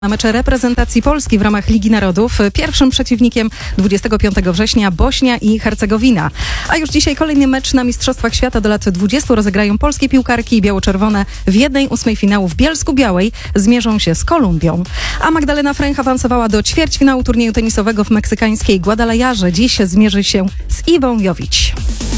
Na mecze reprezentacji Polski w ramach Ligi Narodów pierwszym przeciwnikiem 25 września Bośnia i Hercegowina. A już dzisiaj kolejny mecz na Mistrzostwach Świata do lat 20 rozegrają polskie piłkarki biało-czerwone w 1/8 finału w Bielsku-Białej. Zmierzą się z Kolumbią. A Magdalena Fręch awansowała do ćwierćfinału turnieju tenisowego w meksykańskiej Guadalajarze. Dziś zmierzy się z Iwą Jović.